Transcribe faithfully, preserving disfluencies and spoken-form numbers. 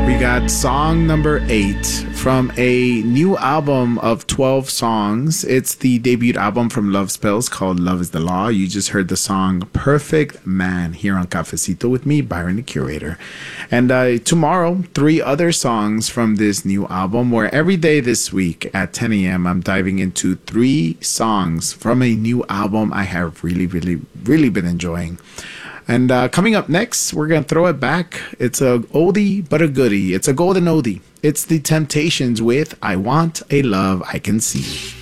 We got song number eight from a new album of twelve songs. It's the debut album from Love Spells called Love is the Law. You just heard the song Perfect Man here on Cafecito with me, Byron the Curator. And uh, tomorrow, three other songs from this new album, where every day this week at ten a.m. I'm diving into three songs from a new album I have really, really, really been enjoying. And uh, coming up next, we're going to throw it back. It's a oldie but a goodie. It's a golden oldie. It's The Temptations with I Want a Love I Can See.